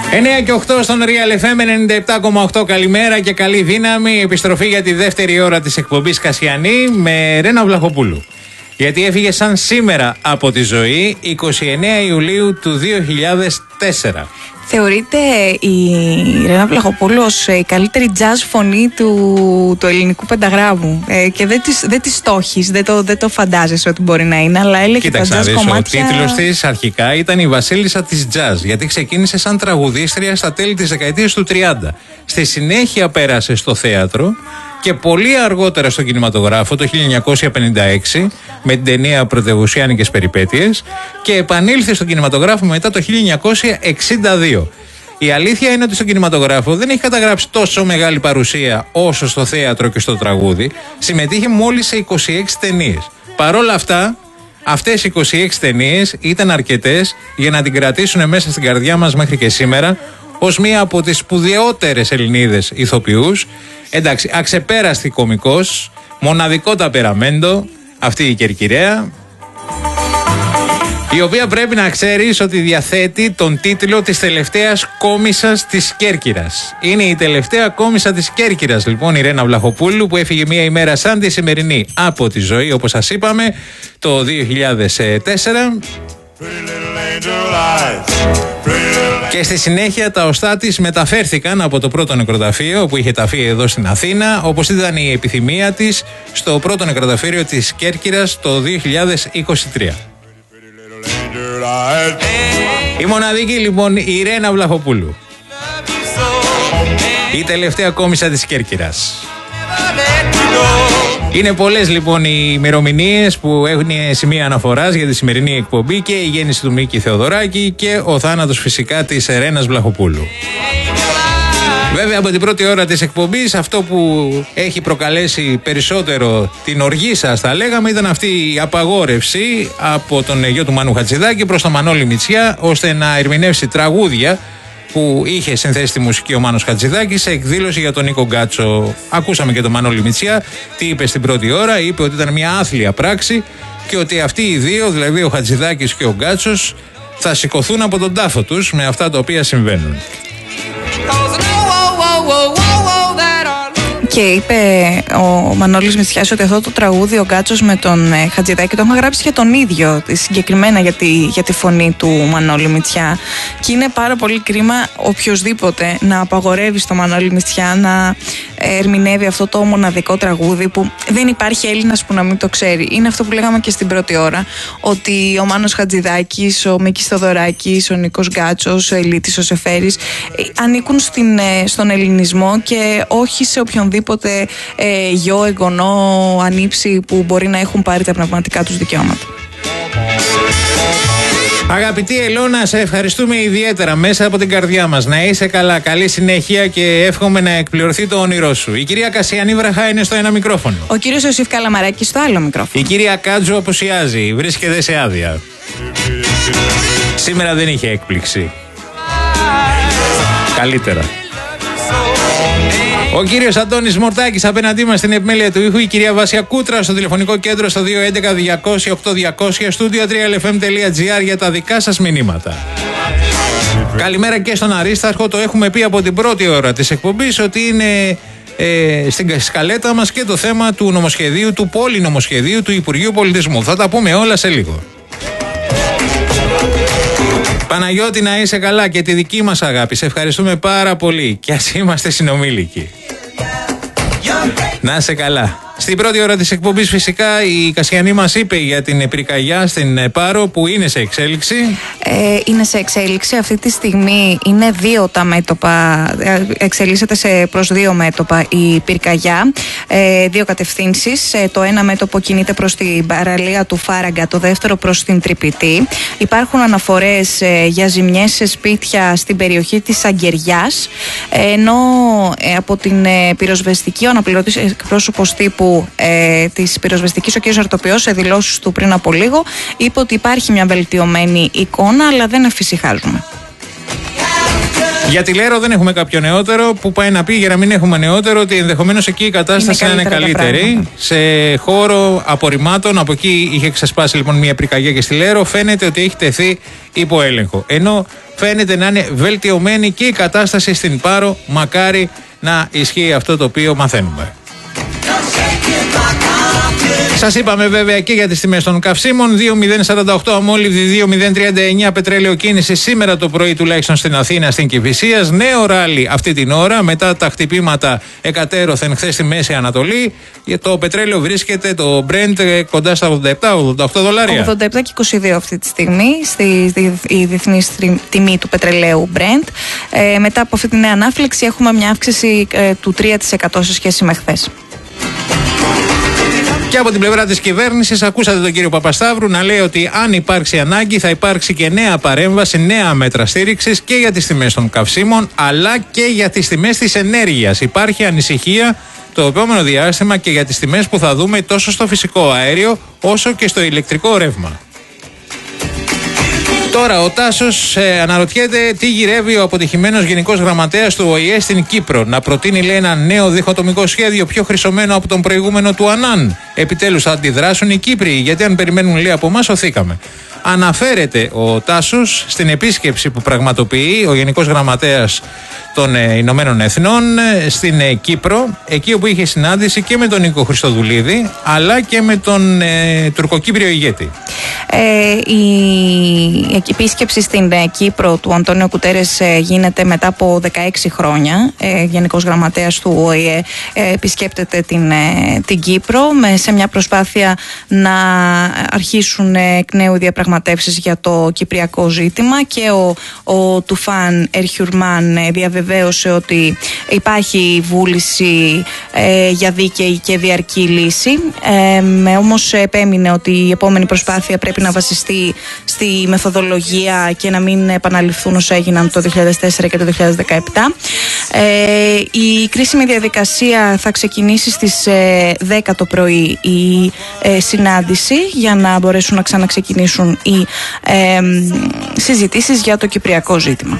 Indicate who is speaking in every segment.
Speaker 1: 9 και 8 στον Real FM 97,8. Καλημέρα και καλή δύναμη. Επιστροφή για τη δεύτερη ώρα της εκπομπής Κασιανή με Ρένα Βλαχοπούλου. Γιατί έφυγε σαν σήμερα από τη ζωή 29 Ιουλίου του 2004.
Speaker 2: Θεωρείται η Ρένα Βλαχοπούλου ως η καλύτερη jazz φωνή του ελληνικού πενταγράμμου. Και δεν τη στόχεις, δεν το φαντάζεσαι ότι μπορεί να είναι, αλλά έλεγε τα jazz κομμάτια.
Speaker 1: Ο τίτλος της αρχικά ήταν η Βασίλισσα της Jazz, γιατί ξεκίνησε σαν τραγουδίστρια στα τέλη της δεκαετίας του 30. Στη συνέχεια πέρασε στο θέατρο και πολύ αργότερα στον κινηματογράφο το 1956 με την ταινία Πρωτευουσιάνικες Περιπέτειες και επανήλθε στον κινηματογράφο μετά το 1962. Η αλήθεια είναι ότι στον κινηματογράφο δεν έχει καταγράψει τόσο μεγάλη παρουσία όσο στο θέατρο και στο τραγούδι. Συμμετείχε μόλις σε 26 ταινίες. Παρόλα αυτά, αυτές οι 26 ταινίες ήταν αρκετές για να την κρατήσουν μέσα στην καρδιά μας μέχρι και σήμερα ως μία από τις σπουδαιότερες Ελληνίδες ηθοποιούς. Εντάξει, αξεπέραστη κωμικός, μοναδικό ταπεραμέντο, αυτή η Κερκυραία, η οποία πρέπει να ξέρεις ότι διαθέτει τον τίτλο της τελευταίας κόμισσας της Κέρκυρας. Είναι η τελευταία κόμισσα της Κέρκυρας, λοιπόν, η Ρένα Βλαχοπούλου, που έφυγε μία ημέρα σαν τη σημερινή από τη ζωή, όπως σας είπαμε, το 2004. Και στη συνέχεια τα οστά της μεταφέρθηκαν από το πρώτο νεκροταφείο που είχε ταφεί εδώ στην Αθήνα, όπως ήταν η επιθυμία της, στο πρώτο νεκροταφείο της Κέρκυρας το 2023. Η μοναδική, λοιπόν, η Ρένα Βλαχοπούλου, η τελευταία κόμισσα της Κέρκυρας. Είναι πολλές, λοιπόν, οι ημερομηνίες που έχουν σημεία αναφοράς για τη σημερινή εκπομπή, και η γέννηση του Μίκη Θεοδωράκη και ο θάνατος φυσικά της Ρένας Βλαχοπούλου. Βέβαια, από την πρώτη ώρα της εκπομπής αυτό που έχει προκαλέσει περισσότερο την οργή σας, θα λέγαμε, ήταν αυτή η απαγόρευση από τον γιο του Μάνου Χατζηδάκη προς τον Μανώλη Μητσιά, ώστε να ερμηνεύσει τραγούδια που είχε συνθέσει τη μουσική ο Μάνος Χατζηδάκης σε εκδήλωση για τον Νίκο Γκάτσο. Ακούσαμε και τον Μανώλη Μητσιά τι είπε στην πρώτη ώρα. Είπε ότι ήταν μια άθλια πράξη και ότι αυτοί οι δύο, δηλαδή ο Χατζηδάκης και ο Γκάτσος, θα σηκωθούν από τον τάφο τους με αυτά τα οποία συμβαίνουν.
Speaker 2: Και είπε ο Μανώλης Μητσιάς ότι αυτό το τραγούδι ο Γκάτσος με τον Χατζηδάκη το είχαν γράψει για τον ίδιο, συγκεκριμένα για τη φωνή του Μανώλη Μητσιά. Και είναι πάρα πολύ κρίμα οποιοσδήποτε να απαγορεύει στο Μανώλη Μητσιά να ερμηνεύει αυτό το μοναδικό τραγούδι, που δεν υπάρχει Έλληνας που να μην το ξέρει. Είναι αυτό που λέγαμε και στην πρώτη ώρα, ότι ο Μάνος Χατζηδάκης, ο Μίκης Θεοδωράκης, ο Νίκος Γκάτσος, ο Ελίτης, ο Σεφέρης ανήκουν στον ελληνισμό και όχι σε οποιονδήποτε γιο, εγγονό, ανήψη που μπορεί να έχουν πάρει τα πνευματικά τους δικαιώματα.
Speaker 1: Αγαπητή Ελώνα, σε ευχαριστούμε ιδιαίτερα μέσα από την καρδιά μας. Να είσαι καλά, καλή συνέχεια και εύχομαι να εκπληρωθεί το όνειρό σου. Η κυρία Κασιανή Βραχά είναι στο ένα μικρόφωνο.
Speaker 2: Ο κύριος Ιωσήφ Καλαμαράκης στο άλλο μικρόφωνο.
Speaker 1: Η κυρία Κάτζο απουσιάζει, βρίσκεται σε άδεια. Σήμερα δεν είχε έκπληξη. Καλύτερα. Ο κύριος Αντώνης Μορτάκης απέναντί μας στην επιμέλεια του ήχου, η κυρία Βάσια Κούτρα στο τηλεφωνικό κέντρο στο 211-200-8200, studio 3lfm.gr για τα δικά σας μηνύματα. Καλημέρα και στον Αρίσταρχο. Το έχουμε πει από την πρώτη ώρα της εκπομπής ότι είναι στην σκαλέτα μας και το θέμα του νομοσχεδίου, του πολυνομοσχεδίου του Υπουργείου Πολιτισμού. Θα τα πούμε όλα σε λίγο. Παναγιώτη, να είσαι καλά και τη δική μας αγάπη. Σε ευχαριστούμε πάρα πολύ και ας είμαστε συνομήλικοι. Να είσαι καλά. Στην πρώτη ώρα της εκπομπής φυσικά η Κασιανή μας είπε για την πυρκαγιά στην Πάρο που είναι σε εξέλιξη.
Speaker 2: Είναι σε εξέλιξη. Αυτή τη στιγμή είναι δύο τα μέτωπα, εξελίσσεται προς δύο μέτωπα η πυρκαγιά, δύο κατευθύνσεις. Το ένα μέτωπο κινείται προς την παραλία του Φάραγγα, το δεύτερο προς την Τρυπητή. Υπάρχουν αναφορές για ζημιές σε σπίτια στην περιοχή της Αγκαιριάς, ενώ από την πυροσβεστική, ο αναπληρωτής εκπρόσωπος τύπου της πυροσβεστικής, ο κ. Αρτοπιός, σε δηλώσεις του πριν από λίγο, είπε ότι υπάρχει μια βελτιωμένη εικόνα, αλλά δεν εφησυχάζουμε.
Speaker 1: Για τη Λέρο δεν έχουμε κάποιο νεότερο που πάει να πει, για να μην έχουμε νεότερο, ότι ενδεχομένως εκεί η κατάσταση είναι καλύτερη. Σε χώρο απορριμμάτων, από εκεί είχε ξεσπάσει λοιπόν μια πυρκαγιά και στη Λέρο, φαίνεται ότι έχει τεθεί υπό έλεγχο. Ενώ φαίνεται να είναι βελτιωμένη και η κατάσταση στην Πάρο, μακάρι να ισχύει αυτό το οποίο μαθαίνουμε. Σας είπαμε βέβαια και για τις τιμές των καυσίμων. 2.048 αμόλυβδη, 2.039 πετρέλαιο κίνηση σήμερα το πρωί τουλάχιστον στην Αθήνα, στην Κηφισίας. Νέο ράλι αυτή την ώρα μετά τα χτυπήματα εκατέρωθεν χθες στη Μέση Ανατολή. Το πετρέλαιο βρίσκεται, το Brent, κοντά στα 87-88 δολάρια. 87
Speaker 2: και 22 αυτή τη στιγμή η διεθνή τιμή του πετρελαίου Brent. Μετά από αυτή τη νέα ανάφλεξη έχουμε μια αύξηση του 3% σε σχέση με χθες.
Speaker 1: Και από την πλευρά της κυβέρνησης ακούσατε τον κύριο Παπασταύρου να λέει ότι αν υπάρξει ανάγκη θα υπάρξει και νέα παρέμβαση, νέα μέτρα στήριξης και για τις τιμές των καυσίμων αλλά και για τις τιμές της ενέργειας. Υπάρχει ανησυχία το επόμενο διάστημα και για τις τιμές που θα δούμε τόσο στο φυσικό αέριο όσο και στο ηλεκτρικό ρεύμα. Τώρα ο Τάσος αναρωτιέται τι γυρεύει ο αποτυχημένος Γενικός Γραμματέας του ΟΗΕ στην Κύπρο. Να προτείνει, λέει, ένα νέο διχοτομικό σχέδιο πιο χρυσωμένο από τον προηγούμενο του Ανάν. Επιτέλους θα αντιδράσουν οι Κύπροι, γιατί αν περιμένουν, λέει, από εμάς οθήκαμε. Αναφέρεται ο Τάσος στην επίσκεψη που πραγματοποιεί ο Γενικός Γραμματέας των Ηνωμένων Εθνών στην Κύπρο, εκεί όπου είχε συνάντηση και με τον Νίκο Χριστοδουλίδη αλλά και με τον τουρκοκύπριο ηγέτη.
Speaker 2: Η επίσκεψη στην Κύπρο του Αντώνιο Κουτέρες γίνεται μετά από 16 χρόνια. Γενικός Γραμματέας του ΟΗΕ επισκέπτεται την Κύπρο σε μια προσπάθεια να αρχίσουν εκ νέου διαπραγματεύσεις για το κυπριακό ζήτημα και ο Τουφάν Ερχιουρμάν διαβεβαίωσε ότι υπάρχει βούληση για δίκαιη και διαρκή λύση. Όμως επέμεινε ότι η επόμενη προσπάθεια πρέπει να βασιστεί στη μεθοδολογία και να μην επαναληφθούν όσα έγιναν το 2004 και το 2017. Η κρίσιμη διαδικασία θα ξεκινήσει στις 10 το πρωί η συνάντηση για να μπορέσουν να ξαναξεκινήσουν οι συζητήσεις για το κυπριακό ζήτημα.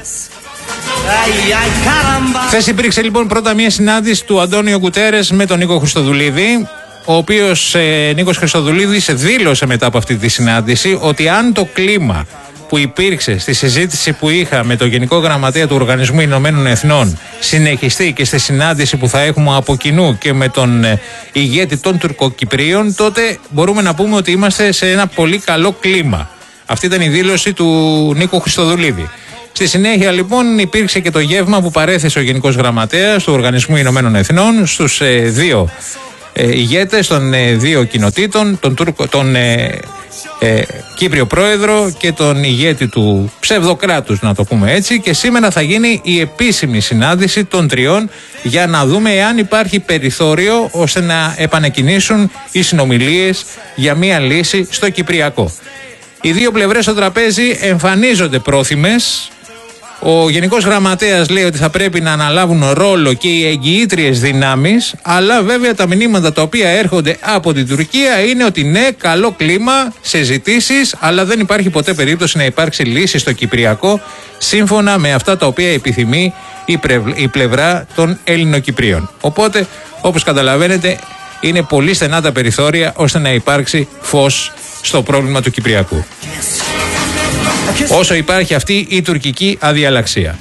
Speaker 1: Χθες υπήρξε λοιπόν πρώτα μια συνάντηση του Αντώνιο Κουτέρες με τον Νίκο Χριστοδουλίδη, ο οποίος Νίκος Χριστοδουλίδης δήλωσε μετά από αυτή τη συνάντηση ότι αν το κλίμα που υπήρξε στη συζήτηση που είχα με τον Γενικό Γραμματέα του Οργανισμού Ηνωμένων Εθνών συνεχιστεί και στη συνάντηση που θα έχουμε από κοινού και με τον ηγέτη των Τουρκοκυπρίων, τότε μπορούμε να πούμε ότι είμαστε σε ένα πολύ καλό κλίμα. Αυτή ήταν η δήλωση του Νίκου Χριστοδουλίδη. Στη συνέχεια λοιπόν υπήρξε και το γεύμα που παρέθεσε ο Γενικός Γραμματέας του Οργανισμού Ηνωμένων Εθνών στους δύο ηγέτες των δύο κοινοτήτων, τον Κύπριο Πρόεδρο και τον ηγέτη του ψευδοκράτους, να το πούμε έτσι, και σήμερα θα γίνει η επίσημη συνάντηση των τριών για να δούμε εάν υπάρχει περιθώριο ώστε να επανεκκινήσουν οι συνομιλίες για μια λύση στο Κυπριακό. Οι δύο πλευρές στο τραπέζι εμφανίζονται πρόθυμες. Ο Γενικός Γραμματέας λέει ότι θα πρέπει να αναλάβουν ρόλο και οι εγγυήτριες δυνάμεις, αλλά βέβαια τα μηνύματα τα οποία έρχονται από την Τουρκία είναι ότι ναι, καλό κλίμα σε ζητήσεις, αλλά δεν υπάρχει ποτέ περίπτωση να υπάρξει λύση στο Κυπριακό, σύμφωνα με αυτά τα οποία επιθυμεί η πλευρά των Ελληνοκυπρίων. Οπότε, όπως καταλαβαίνετε, είναι πολύ στενά τα περιθώρια ώστε να υπάρξει φως στο πρόβλημα του Κυπριακού. Όσο υπάρχει αυτή η τουρκική αδιαλαξία.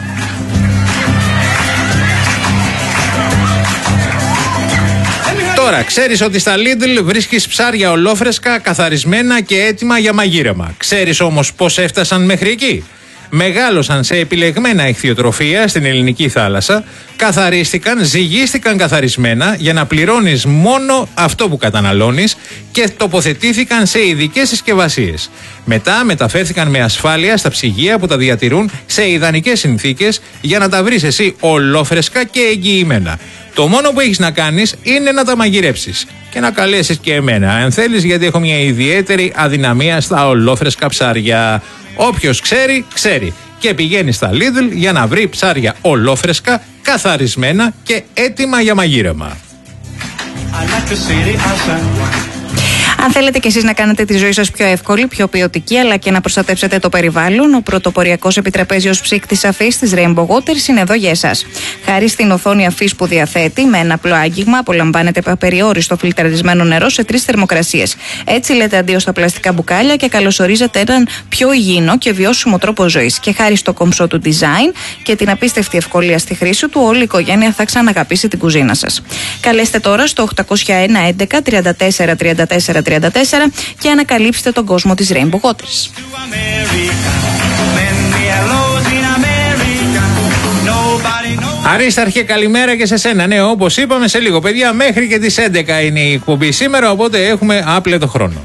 Speaker 1: Τώρα, ξέρεις ότι στα Lidl βρίσκεις ψάρια ολόφρεσκα, καθαρισμένα και έτοιμα για μαγείρεμα. Ξέρεις όμως πώς έφτασαν μέχρι εκεί? Μεγάλωσαν σε επιλεγμένα ηχθειοτροφία στην ελληνική θάλασσα, καθαρίστηκαν, ζυγίστηκαν καθαρισμένα για να πληρώνεις μόνο αυτό που καταναλώνεις και τοποθετήθηκαν σε ειδικές συσκευασίες. Μετά μεταφέρθηκαν με ασφάλεια στα ψυγεία που τα διατηρούν σε ιδανικές συνθήκες για να τα βρεις εσύ ολόφρεσκα και εγγυημένα. Το μόνο που έχεις να κάνεις είναι να τα μαγειρέψεις και να καλέσεις και εμένα αν θέλεις, γιατί έχω μια ιδιαίτερη αδυναμία στα ολόφρεσκα ψάρια. Όποιος ξέρει, ξέρει. Και πηγαίνει στα Lidl για να βρει ψάρια ολόφρεσκα, καθαρισμένα και έτοιμα για μαγείρεμα.
Speaker 2: Αν θέλετε κι εσείς να κάνετε τη ζωή σας πιο εύκολη, πιο ποιοτική, αλλά και να προστατεύσετε το περιβάλλον, ο πρωτοποριακός επιτραπέζιος ψύκτης αφής της Rainbow Waters είναι εδώ για εσάς. Χάρη στην οθόνη αφής που διαθέτει, με ένα απλό άγγιγμα απολαμβάνετε απεριόριστο φιλτραρισμένο νερό σε 3 θερμοκρασίες. Έτσι λέτε αντίο στα πλαστικά μπουκάλια και καλωσορίζετε έναν πιο υγιεινό και βιώσιμο τρόπο ζωής. Και χάρη στο κομψό του design και την απίστευτη ευκολία στη χρήση του, όλη η οικογένεια θα ξαναγαπήσει την κουζίνα σας. Καλέστε τώρα στο 801 11 34 34 34 και ανακαλύψτε τον κόσμο της Rainbow Waters.
Speaker 1: Αρίσταρχε, καλημέρα και σε σένα. Ναι, όπως είπαμε, σε λίγο, παιδιά, μέχρι και τις 11 είναι η εκπομπή σήμερα, οπότε έχουμε άπλετο χρόνο.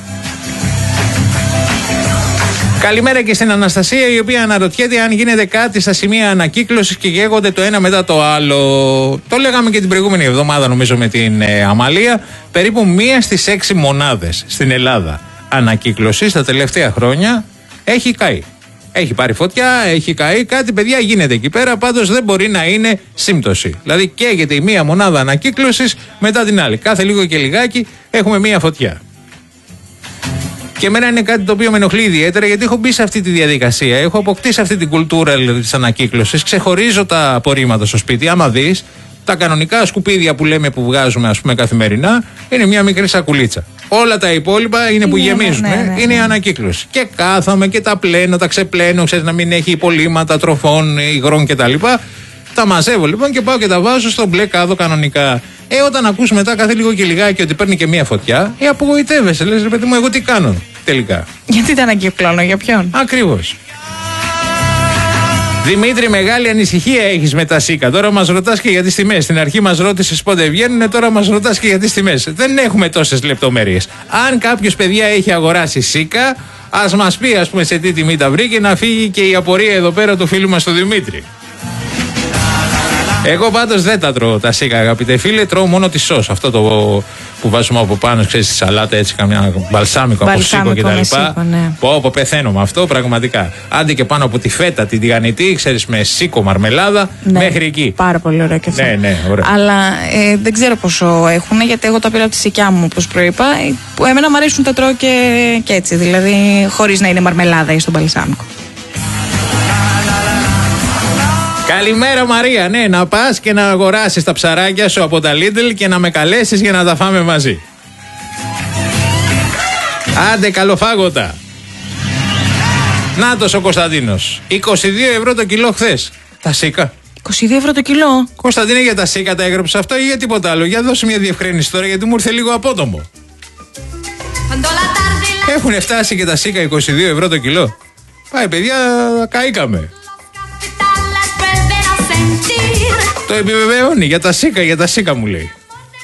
Speaker 1: Καλημέρα και στην Αναστασία, η οποία αναρωτιέται αν γίνεται κάτι στα σημεία ανακύκλωσης και καίγονται το ένα μετά το άλλο. Το λέγαμε και την προηγούμενη εβδομάδα, νομίζω, με την Αμαλία. Περίπου 1 στις 6 μονάδες στην Ελλάδα ανακύκλωσης τα τελευταία χρόνια έχει καεί. Έχει πάρει φωτιά, έχει καεί, κάτι, παιδιά, γίνεται εκεί πέρα. Πάντως δεν μπορεί να είναι σύμπτωση. Δηλαδή καίγεται η μία μονάδα ανακύκλωσης μετά την άλλη. Κάθε λίγο και λιγάκι έχουμε μία φωτιά. Και εμένα είναι κάτι το οποίο με ενοχλεί ιδιαίτερα, γιατί έχω μπει σε αυτή τη διαδικασία. Έχω αποκτήσει αυτή την κουλτούρα της ανακύκλωσης. Ξεχωρίζω τα απορρίμματα στο σπίτι. Άμα δεις, τα κανονικά σκουπίδια που λέμε, που βγάζουμε, ας πούμε, καθημερινά, είναι μια μικρή σακουλίτσα. Όλα τα υπόλοιπα είναι που γεμίζουν. Είναι η ανακύκλωση. Και κάθομαι και τα πλένω, τα ξεπλένω, ξέρεις, να μην έχει υπολείμματα τροφών, υγρών κτλ. Τα μαζεύω λοιπόν και πάω και τα βάζω στο μπλε κάδο κανονικά. Όταν ακούς μετά κάθε λίγο και λιγάκι ότι παίρνει και μία φωτιά, απογοητεύεσαι. Λες, ρε παιδί μου, εγώ τι κάνω τελικά.
Speaker 2: Γιατί τα ανακυκλώνω, για ποιον?
Speaker 1: Ακριβώς. Δημήτρη, μεγάλη ανησυχία έχεις με τα ΣΥΚΑ. Τώρα μας ρωτάς και για τις τιμές. Στην αρχή μας ρώτησες πότε βγαίνουν, τώρα μας ρωτάς και για τις τιμές. Δεν έχουμε τόσες λεπτομέρειες. Αν κάποιος, παιδιά, έχει αγοράσει ΣΥΚΑ, ας μας πει, ας πούμε, σε τι τιμή τα βρήκε, να φύγει και η απορία εδώ πέρα του φίλου μας του Δημήτρη. Εγώ πάντως δεν τα τρώω τα ΣΥΚΑ, αγαπητέ φίλε. Τρώω μόνο τη σως. Αυτό το που βάζουμε από πάνω, ξέρεις, στη σαλάτα, έτσι, καμιά μπαλσάμικο από σίκο κτλ. Ναι. Πω, πεθαίνω με αυτό, πραγματικά. Άντε και πάνω από τη φέτα, την τηγανιτή, ξέρεις, με σίκο, μαρμελάδα, ναι, μέχρι εκεί.
Speaker 2: Πάρα πολύ ωραία και αυτό.
Speaker 1: Ναι, ωραία.
Speaker 2: Αλλά δεν ξέρω πόσο έχουν, γιατί εγώ τα πήρα από τη σικιά μου, όπως προείπα. Εμένα μου αρέσουν, τα τρώω και έτσι, δηλαδή χωρίς να είναι μαρμελάδα ή στον μπαλσάμικο.
Speaker 1: Καλημέρα, Μαρία. Ναι, να πας και να αγοράσεις τα ψαράκια σου από τα Lidl και να με καλέσεις για να τα φάμε μαζί. Άντε, καλοφάγωτα. Νάτος ο Κωνσταντίνος. 22 ευρώ το κιλό χθες. Τα ΣΥΚΑ.
Speaker 2: 22 ευρώ το κιλό.
Speaker 1: Κωνσταντίνε, για τα ΣΥΚΑ τα έγραψες αυτό ή για τίποτα άλλο? Για δώσε μια διευκρίνηση τώρα, γιατί μου ήρθε λίγο απότομο. Έχουν φτάσει και τα ΣΥΚΑ 22 ευρώ το κιλό. Πάει, παιδιά, καήκαμε. Το επιβεβαιώνει για τα ΣΥΚΑ μου λέει.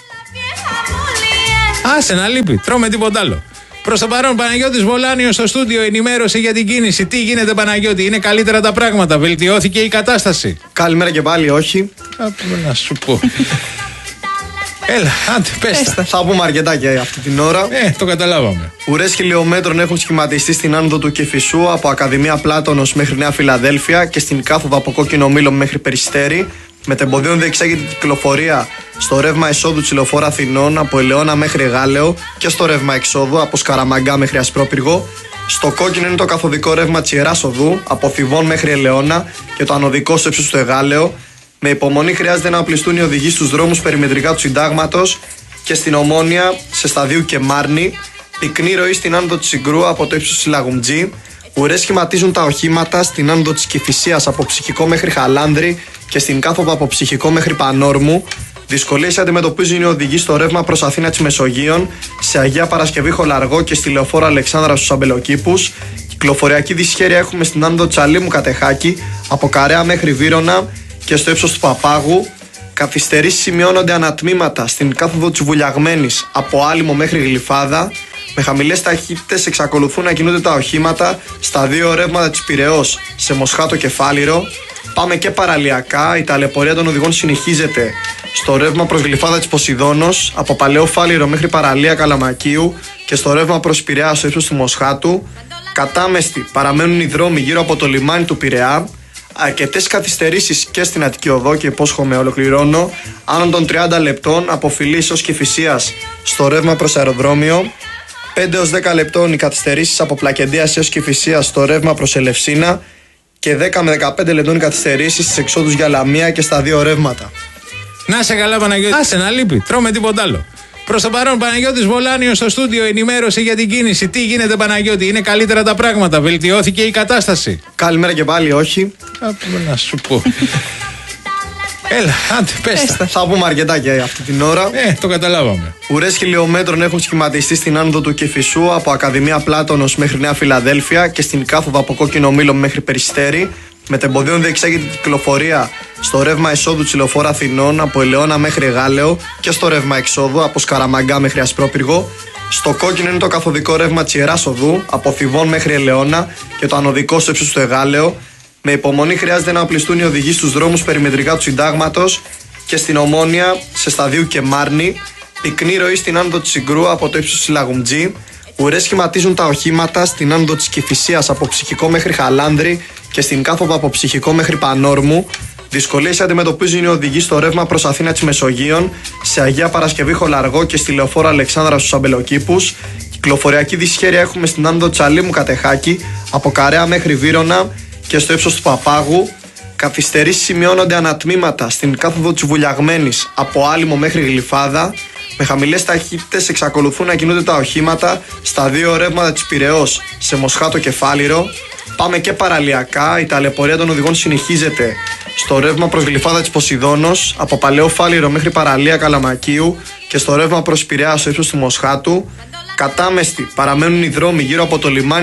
Speaker 1: Άσε να λείπει, τρώμε τίποτα άλλο. Προς το παρόν, Παναγιώτης Βολάνιος στο στούντιο, ενημέρωσε για την κίνηση. Τι γίνεται, Παναγιώτη, είναι καλύτερα τα πράγματα, βελτιώθηκε η κατάσταση?
Speaker 3: Καλημέρα και πάλι, όχι.
Speaker 1: Να σου πω. Έλα, άντε, πες τα.
Speaker 3: Θα πούμε αρκετά και αυτή την ώρα.
Speaker 1: Το καταλάβαμε.
Speaker 3: Ουρές χιλιόμετρων έχουν σχηματιστεί στην άνοδο του Κηφισού από Ακαδημία Πλάτωνος μέχρι Νέα Φιλαδέλφια και στην κάθοδο από Κόκκινο Μήλο μέχρι Περιστέρι. Μετεμποδίων διεξάγεται η κυκλοφορία στο ρεύμα εισόδου της λεωφόρου Αθηνών από Ελαιώνα μέχρι Γάλεο και στο ρεύμα εξόδου από Σκαραμαγκά μέχρι Ασπρόπυργο. Στο κόκκινο είναι το καθοδικό ρεύμα της Ιεράς Οδού από Θηβών μέχρι Ελαιώνα και το ανωδικό στο ύψος του Εγάλεο. Με υπομονή χρειάζεται να οπλιστούν οι οδηγοί στους δρόμους περιμετρικά του Συντάγματος και στην Ομόνια, σε Σταδίου και Μάρνη. Πυκνή ροή στην άνοδο της Συγκρού από το ύψος της Λαγουμτζή. Ουρές σχηματίζουν τα οχήματα στην άνοδο της Κηφισίας από Ψυχικό μέχρι Χαλάνδρη και στην κάθοδο από Ψυχικό μέχρι Πανόρμου. Δυσκολίες αντιμετωπίζουν οι οδηγοί στο ρεύμα προς Αθήνα της Μεσογείων, σε Αγία Παρασκευή Χολαργό και στη λεωφόρο Αλεξάνδρα στους Αμπελοκήπους. Κυκλοφοριακή δυσχέρεια έχουμε στην άνοδο Τσαλίμου Κατεχάκη από Καρέα μέχρι Βύρωνα και στο ύψος του Παπάγου. Καθυστερήσεις σημειώνονται ανατμήματα στην κάθοδο της Βουλιαγμένης από Άλυμο μέχρι Γλυφάδα. Με χαμηλές ταχύτητες εξακολουθούν να κινούνται τα οχήματα στα δύο ρεύματα της Πειραιώς, σε Μοσχάτο και Φάληρο. Πάμε και παραλιακά, η ταλαιπωρία των οδηγών συνεχίζεται στο ρεύμα προς Γλυφάδα της Ποσειδώνος, από Παλαιό Φάληρο μέχρι παραλία Καλαμακίου και στο ρεύμα προς Πειραιά στο ύψος του Μοσχάτου. Κατάμεστη παραμένουν οι δρόμοι γύρω από το λιμάνι του Πειραιά. Αρκετές καθυστερήσεις και στην Αττική Οδό και υπόσχομαι ολοκληρώνω. Άνω των 30 λεπτών από Φιλής ως Κηφισίας στο ρεύμα προς αεροδρόμιο. 5 έως 10 λεπτών οι καθυστερήσεις από Πλακεντίας έως Κηφισίας στο ρεύμα προς Ελευσίνα και 10 με 15 λεπτών οι καθυστερήσεις στις εξόδους για Λαμία και στα δύο ρεύματα.
Speaker 1: Να σε καλά, Παναγιώτη. Άσε να λείπει. Τρώμε τίποτα άλλο. Προς το παρόν, Παναγιώτης Βολάνιος στο στούντιο, ενημέρωση για την κίνηση. Τι γίνεται, Παναγιώτη, είναι καλύτερα τα πράγματα, βελτιώθηκε η κατάσταση?
Speaker 3: Καλημέρα και πάλι, όχι.
Speaker 1: Να σου πω. Έλα, άντε, πες τα.
Speaker 3: Θα πούμε αρκετά και αυτή την ώρα.
Speaker 1: Το καταλάβαμε.
Speaker 3: Ουρές χιλιόμετρων έχουν σχηματιστεί στην άνοδο του Κηφισού από Ακαδημία Πλάτωνος μέχρι Νέα Φιλαδέλφια και στην κάθοδο από Κόκκινο Μήλο μέχρι Περιστέρι. Μετεμποδίων διεξάγεται η κυκλοφορία στο ρεύμα εσόδου της Λεωφόρου Αθηνών από Ελαιώνα μέχρι Εγάλεο και στο ρεύμα εξόδου από Σκαραμαγκά μέχρι Ασπρόπυργο. Στο κόκκινο είναι το καθοδικό ρεύμα της Ιεράς Οδού από Θηβών μέχρι Ελαιώνα και το ανωδικό στο ύψος του Εγάλεο. Με υπομονή χρειάζεται να οπλιστούν οι οδηγοί στους δρόμους περιμετρικά του Συντάγματος και στην Ομόνια, σε Σταδίου και Μάρνη. Πυκνή ροή στην άνοδο της Συγκρού από το ύψος της Λαγουμτζή. Ουρές σχηματίζουν τα οχήματα στην άνοδο της Κηφισίας από Ψυχικό μέχρι Χαλάνδρη και στην κάθοδο από Ψυχικό μέχρι Πανόρμου. Δυσκολίες αντιμετωπίζουν οι οδηγοί στο ρεύμα προς Αθήνα της Μεσογείων, σε Αγία Παρασκευή Χολαργό και στη Λεωφόρο Αλεξάνδρα στους Αμπελοκήπους. Κυκλοφοριακή δυσχέρεια έχουμε στην άνοδο της Αλήμου Κατεχάκη από Καρέα μέχρι Βύρωνα και στο ύψος του Παπάγου. Καθυστερήσεις σημειώνονται ανατμήματα στην κάθοδο της Βουλιαγμένης από Άλυμο μέχρι Γλυφάδα. Με χαμηλές ταχύτητες εξακολουθούν να κινούνται τα οχήματα στα δύο ρεύματα της Πειραιώς σε Μοσχάτο και Φάληρο. Πάμε και παραλιακά. Η ταλαιπωρία των οδηγών συνεχίζεται στο ρεύμα προς Γλυφάδα της Ποσειδώνος από Παλαιό Φάληρο μέχρι παραλία Καλαμακίου και στο ρεύμα προς Πειραιά στο ύψος του Μοσχάτου. Κατάμεστη παραμένουν οι δρόμοι γύρω από το λιμάνι